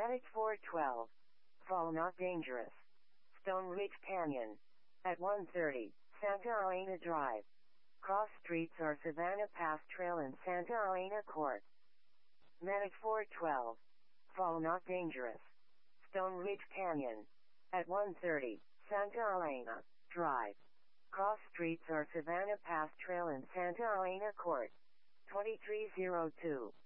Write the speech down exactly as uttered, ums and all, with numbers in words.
Medic four twelve. Fall not dangerous. Stone Ridge Canyon. At one thirty, Santa Elena Drive. Cross streets or Savannah Pass Trail in Santa Elena Court. Medic four twelve. Fall not dangerous. Stone Ridge Canyon. At one thirty, Santa Elena Drive. Cross streets or Savannah Pass Trail in Santa Elena Court. twenty-three oh two.